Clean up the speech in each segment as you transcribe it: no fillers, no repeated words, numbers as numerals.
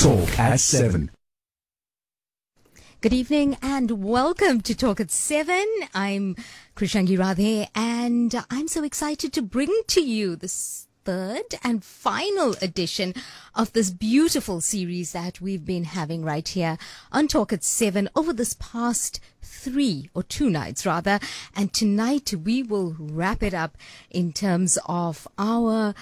Talk at 7. Good evening and welcome to Talk at 7. I'm Krishangi Radhe and I'm so excited to bring to you this third and final edition of this beautiful series that we've been having right here on Talk at 7 over this past 2 nights rather. And tonight we will wrap it up in terms of our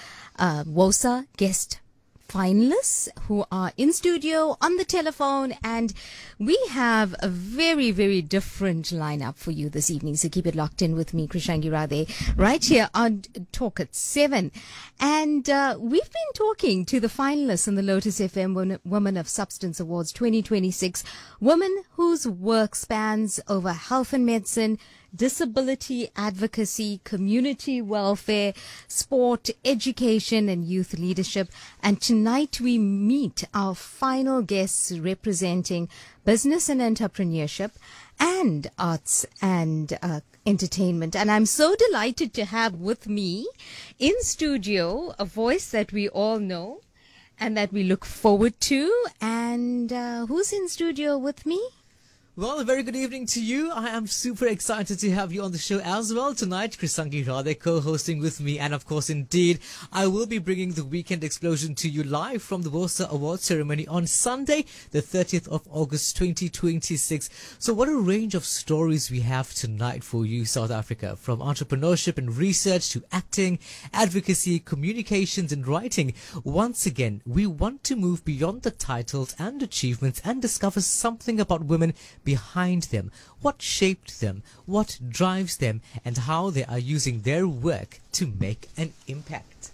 WOSA guest finalists who are in studio, on the telephone, and we have a very, very different lineup for you this evening. So keep it locked in with me, Krishangi Radhe, right here on Talk at 7. And we've been talking to the finalists in the Lotus FM Women of Substance Awards 2026, women whose work spans over health and medicine, disability advocacy, community welfare, sport, education, and youth leadership. And tonight we meet our final guests representing business and entrepreneurship and arts and entertainment. And I'm so delighted to have with me in studio a voice that we all know and that we look forward to. And who's in studio with me? Well, a very good evening to you. I am super excited to have you on the show as well tonight. Krishangi Radhe co-hosting with me. And of course, indeed, I will be bringing the Weekend Explosion to you live from the WOSA Awards ceremony on Sunday, the 30th of August 2026. So what a range of stories we have tonight for you, South Africa. From entrepreneurship and research to acting, advocacy, communications and writing. Once again, we want to move beyond the titles and achievements and discover something about women behind them, what shaped them, what drives them, and how they are using their work to make an impact.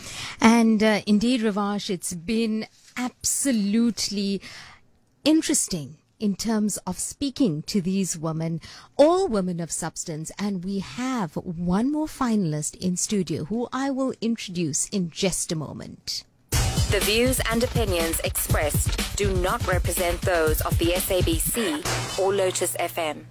And indeed, Ravash, it's been absolutely interesting in terms of speaking to these women, all women of substance. And we have one more finalist in studio who I will introduce in just a moment. The views and opinions expressed do not represent those of the SABC or Lotus FM.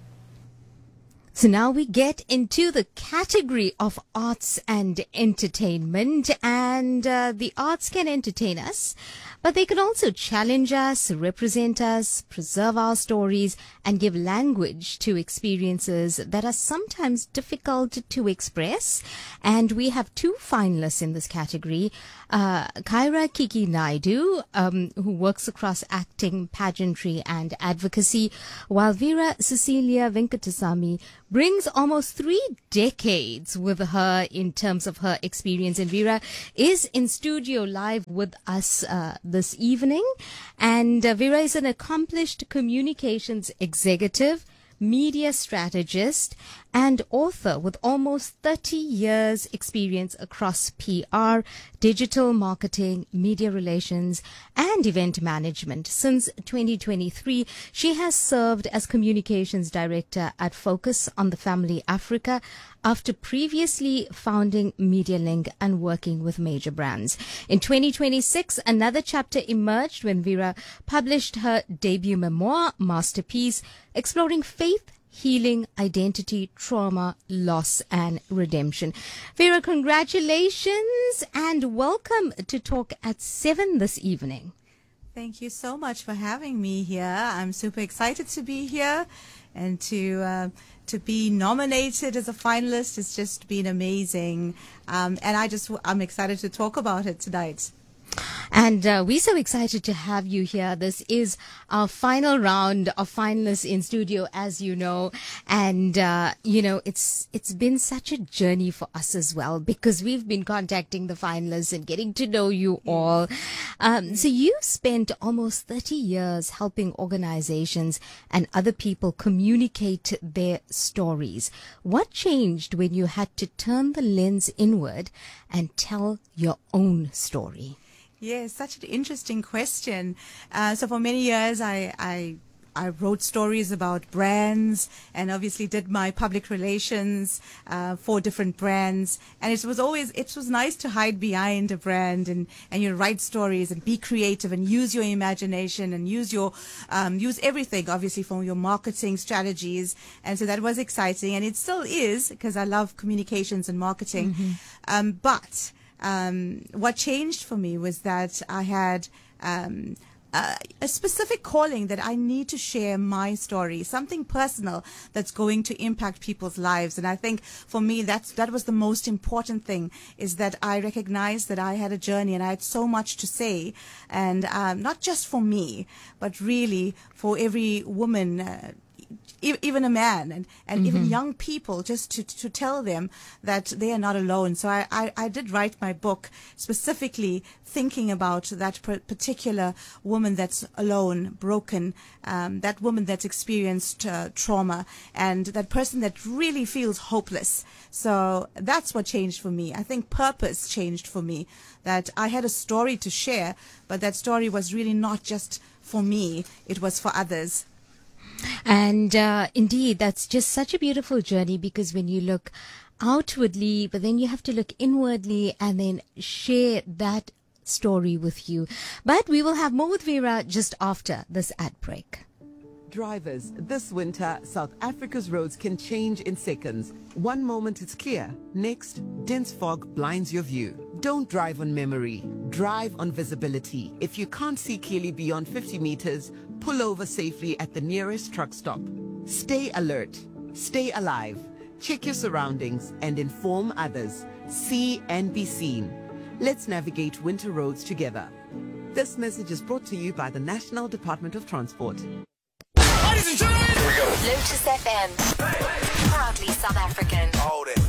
So now we get into the category of arts and entertainment, and the arts can entertain us, but they can also challenge us, represent us, preserve our stories, and give language to experiences that are sometimes difficult to express. And we have two finalists in this category. Kyra Kiki Naidu, who works across acting, pageantry, and advocacy, while Vera Cecilia Venkatasamy brings almost 3 decades with her in terms of her experience. And Vera is in studio live with us this evening. And Vera is an accomplished communications executive, media strategist, and author with almost 30 years experience across PR, digital marketing, media relations, and event management. Since 2023, she has served as communications director at Focus on the Family Africa after previously founding MediaLink and working with major brands. In 2026, another chapter emerged when Vera published her debut memoir, Masterpiece, exploring faith, healing, identity, trauma, loss, and redemption. Vera, congratulations and welcome to Talk at 7 this evening. Thank you so much for having me here. I'm super excited to be here, and to be nominated as a finalist has just been amazing. And I'm excited to talk about it tonight. And we're so excited to have you here. This is our final round of finalists in studio, as you know. And, it's been such a journey for us as well, because we've been contacting the finalists and getting to know you all. So you spent almost 30 years helping organizations and other people communicate their stories. What changed when you had to turn the lens inward and tell your own story? Yes, such an interesting question. So for many years, I wrote stories about brands and obviously did my public relations for different brands. And it was nice to hide behind a brand and you write stories and be creative and use your imagination and use everything, obviously, from your marketing strategies. And so that was exciting. And it still is, because I love communications and marketing. But what changed for me was that I had a specific calling that I need to share my story, something personal that's going to impact people's lives. And I think for me, that was the most important thing, is that I recognized that I had a journey and I had so much to say, and not just for me, but really for every woman, even a man, and even young people, just to tell them that they are not alone. So I did write my book specifically thinking about that particular woman that's alone, broken, that woman that's experienced trauma, and that person that really feels hopeless. So that's what changed for me. I think purpose changed for me, that I had a story to share, but that story was really not just for me, it was for others. And indeed, that's just such a beautiful journey, because when you look outwardly, but then you have to look inwardly and then share that story with you. But we will have more with Vera just after this ad break. Drivers, this winter, South Africa's roads can change in seconds. One moment it's clear, next, dense fog blinds your view. Don't drive on memory, drive on visibility. If you can't see clearly beyond 50 meters, pull over safely at the nearest truck stop. Stay alert, stay alive, check your surroundings and inform others. See and be seen. Let's navigate winter roads together. This message is brought to you by the National Department of Transport. Ladies and gentlemen, here we go. Lotus FM. Proudly South African. Hold it.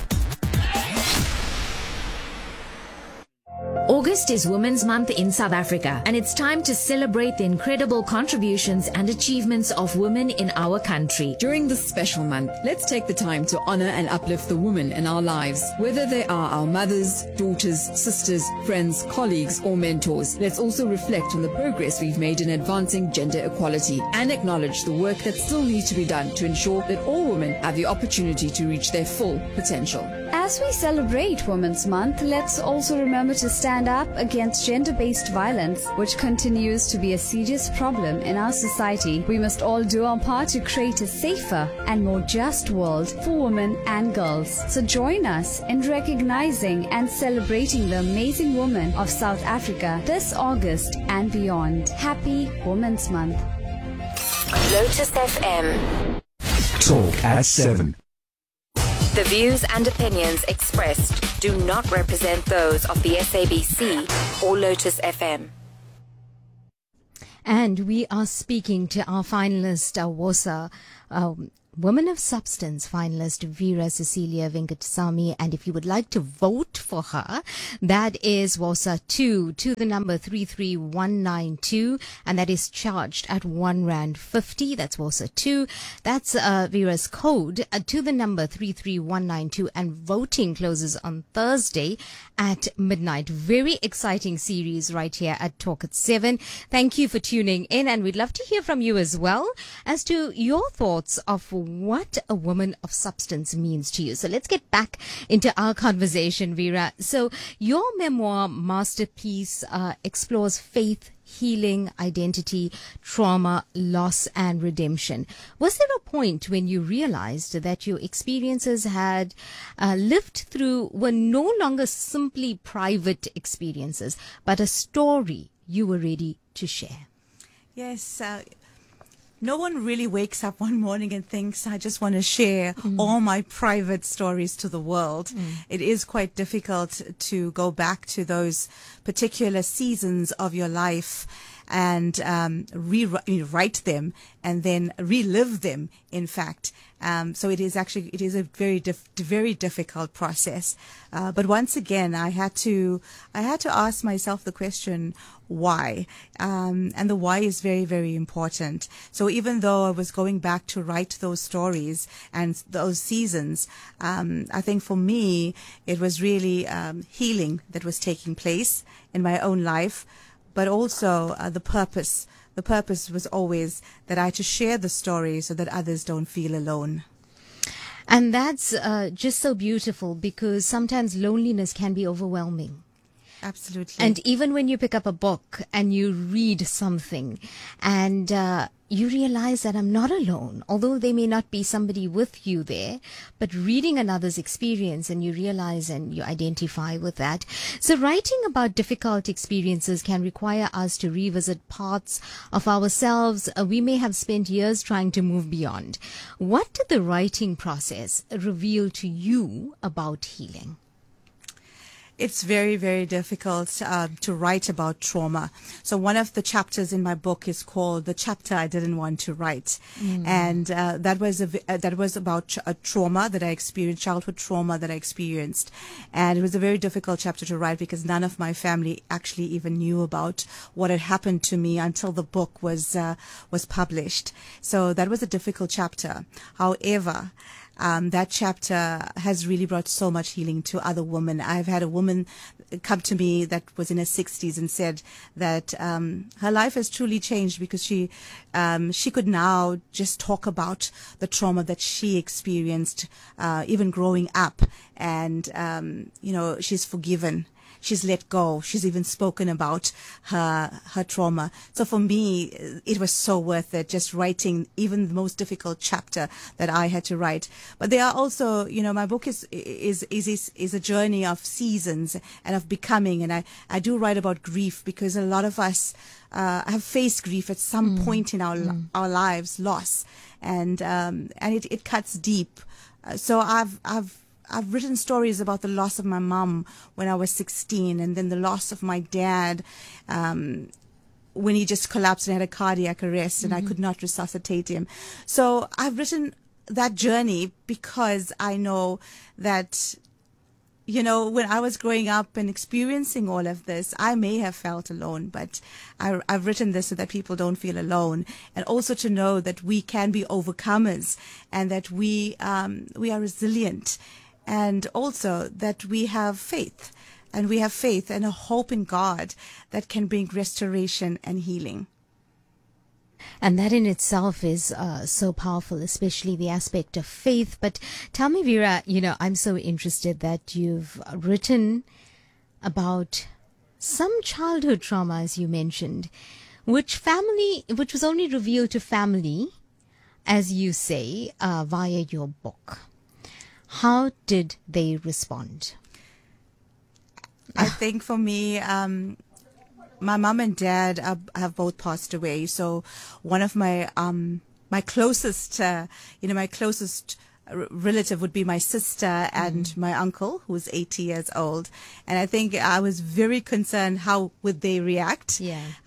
August is Women's Month in South Africa, and it's time to celebrate the incredible contributions and achievements of women in our country. During this special month, let's take the time to honor and uplift the women in our lives, whether they are our mothers, daughters, sisters, friends, colleagues, or mentors. Let's also reflect on the progress we've made in advancing gender equality and acknowledge the work that still needs to be done to ensure that all women have the opportunity to reach their full potential. As we celebrate Women's Month, let's also remember to stand up against gender-based violence, which continues to be a serious problem in our society. We must all do our part to create a safer and more just world for women and girls. So join us in recognizing and celebrating the amazing women of South Africa this August and beyond. Happy Women's Month. Lotus FM. Talk at 7. The views and opinions expressed do not represent those of the SABC or Lotus FM. And we are speaking to our finalist, WOSA, Women of Substance finalist Vera Cecilia Venkatasamy. And if you would like to vote for her, that is WOSA 2 to the number 33192, and that is charged at R1.50. That's WOSA 2. That's Vera's code to the number 33192, and voting closes on Thursday at midnight. Very exciting series right here at Talk at 7. Thank you for tuning in, and we'd love to hear from you as well as to your thoughts of what a woman of substance means to you. So let's get back into our conversation, Vera. So your memoir, Masterpiece, explores faith, healing, identity, trauma, loss, and redemption. Was there a point when you realized that your experiences had lived through were no longer simply private experiences, but a story you were ready to share? Yes, no one really wakes up one morning and thinks, I just want to share all my private stories to the world. It is quite difficult to go back to those particular seasons of your life and rewrite them and then relive them, in fact. So it is a very difficult process. But once again, I had to ask myself the question, why? And the why is very, very important. So even though I was going back to write those stories and those seasons, I think for me, it was really healing that was taking place in my own life, but also the purpose. The purpose was always that I had to share the story so that others don't feel alone. And that's just so beautiful, because sometimes loneliness can be overwhelming. Absolutely. And even when you pick up a book and you read something and you realize that I'm not alone, although there may not be somebody with you there, but reading another's experience and you realize and you identify with that. So writing about difficult experiences can require us to revisit parts of ourselves we may have spent years trying to move beyond. What did the writing process reveal to you about healing? It's very, very difficult to write about trauma. So one of the chapters in my book is called "The Chapter I Didn't Want to Write," and that was about a trauma that I experienced, childhood trauma that I experienced, and it was a very difficult chapter to write because none of my family actually even knew about what had happened to me until the book was published. So that was a difficult chapter. However, that chapter has really brought so much healing to other women. I've had a woman come to me that was in her 60s and said that her life has truly changed because she could now just talk about the trauma that she experienced even growing up, and she's forgiven. She's let go. She's even spoken about her trauma. So for me, it was so worth it, just writing even the most difficult chapter that I had to write. But there are also, my book is a journey of seasons and of becoming. And I do write about grief because a lot of us have faced grief at some point in our lives, loss, and it cuts deep. So I've written stories about the loss of my mom when I was 16, and then the loss of my dad when he just collapsed and had a cardiac arrest, and I could not resuscitate him. So I've written that journey because I know that, when I was growing up and experiencing all of this, I may have felt alone, but I've written this so that people don't feel alone, and also to know that we can be overcomers and that we are resilient. And also that we have faith, and a hope in God that can bring restoration and healing. And that in itself is so powerful, especially the aspect of faith. But tell me, Veera, I'm so interested that you've written about some childhood trauma, as you mentioned, which was only revealed to family, as you say, via your book. How did they respond? I think for me, my mom and dad have both passed away. So one of my closest, my closest relative would be my sister and my uncle, who's 80 years old. And I think I was very concerned how would they react.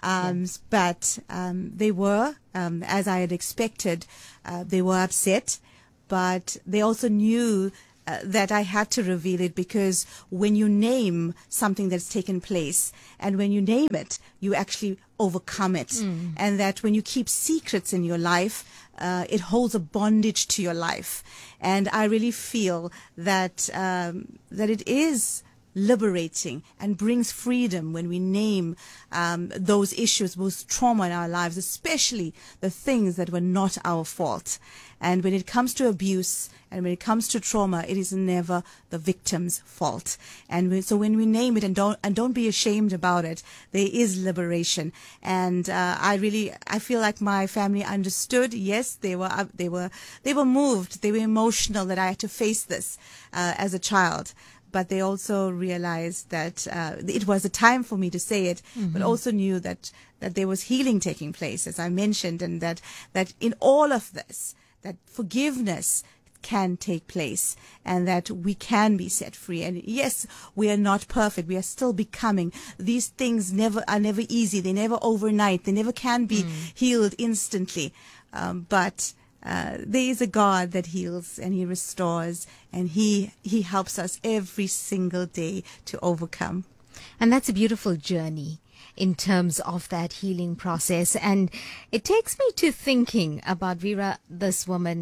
But they were, as I had expected, they were upset. But they also knew that I had to reveal it, because when you name something that's taken place and when you name it, you actually overcome it. And that when you keep secrets in your life, it holds a bondage to your life. And I really feel that that it is liberating and brings freedom when we name those issues, those trauma in our lives, especially the things that were not our fault. And when it comes to abuse and when it comes to trauma, it is never the victim's fault. And so when we name it and don't be ashamed about it, there is liberation. And I feel like my family understood. Yes, they were moved, they were emotional that I had to face this as a child. But they also realized that it was a time for me to say it, but also knew that there was healing taking place, as I mentioned, and that in all of this, that forgiveness can take place and that we can be set free. And yes, we are not perfect. We are still becoming. These things are never easy. They never overnight. They never can be healed instantly. But there is a God that heals and He restores, and He helps us every single day to overcome. And that's a beautiful journey in terms of that healing process. And it takes me to thinking about Veera, this woman,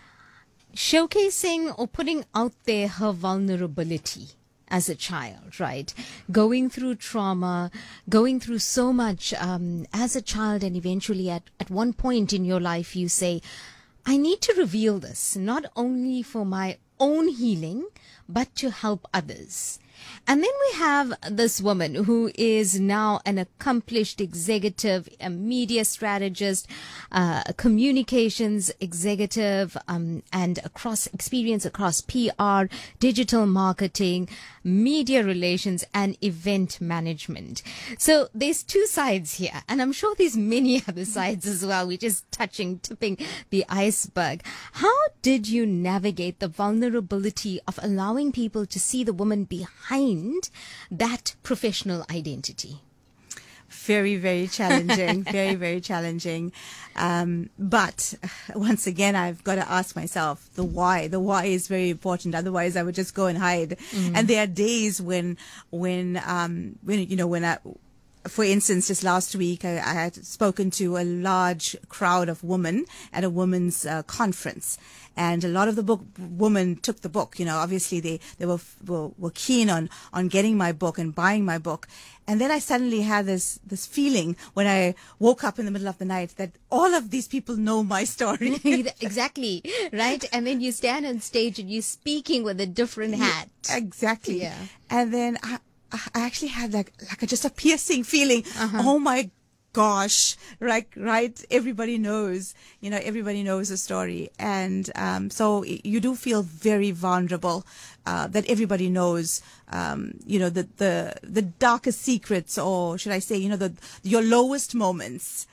showcasing or putting out there her vulnerability as a child, right? Going through trauma, going through so much as a child, and eventually at one point in your life you say, I need to reveal this, not only for my own healing, but to help others. And then we have this woman who is now an accomplished executive, a media strategist, a communications executive, and experience across PR, digital marketing, media relations, and event management. So there's two sides here, and I'm sure there's many other sides as well. We're just tipping the iceberg. How did you navigate the vulnerability of allowing people to see the woman behind that professional identity? Very, very challenging. Very, very challenging. But once again, I've got to ask myself the why. The why is very important. Otherwise, I would just go and hide. And there are days when for instance, just last week, I had spoken to a large crowd of women at a women's conference. And a lot of the women took the book. Obviously they were keen on getting my book and buying my book. And then I suddenly had this feeling when I woke up in the middle of the night that all of these people know my story. Exactly, right? And then you stand on stage and you're speaking with a different hat. Exactly. Yeah. And then I actually had like just a piercing feeling. Oh my gosh, right. Everybody knows, everybody knows the story. And, so you do feel very vulnerable, that everybody knows, the darkest secrets, or should I say, your lowest moments.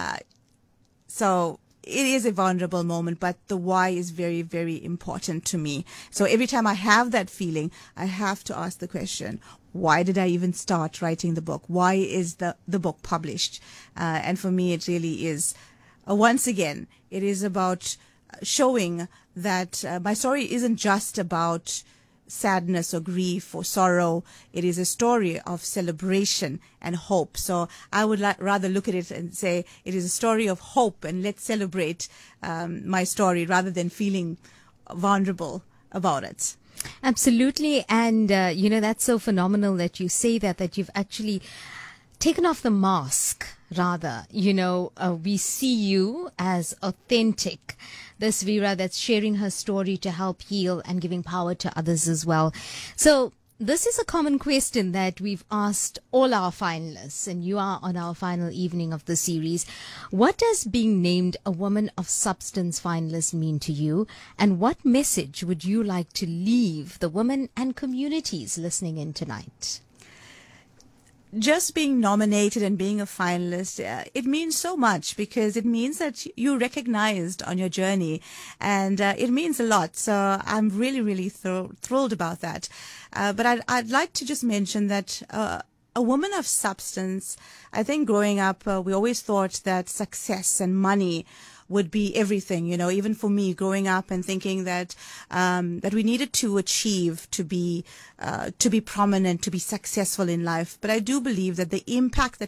So it is a vulnerable moment, but the why is very, very important to me. So every time I have that feeling, I have to ask the question, why did I even start writing the book? Why is the book published? And for me, it really is, once again, it is about showing that my story isn't just about sadness or grief or sorrow. It is a story of celebration and hope. So I would rather look at it and say it is a story of hope, and let's celebrate my story rather than feeling vulnerable about it. Absolutely. And, that's so phenomenal that you say that you've actually taken off the mask, rather. We see you as authentic. This Veera that's sharing her story to help heal and giving power to others as well. So this is a common question that we've asked all our finalists, and you are on our final evening of the series. What does being named a Woman of Substance finalist mean to you? And what message would you like to leave the women and communities listening in tonight? Just being nominated and being a finalist, it means so much, because it means that you're recognized on your journey, and it means a lot. So I'm really, really thrilled about that. But I'd like to just mention that a woman of substance, I think growing up, we always thought that success and money would be everything, even for me growing up and thinking that we needed to achieve to be prominent, to be successful in life. But I do believe that the impact that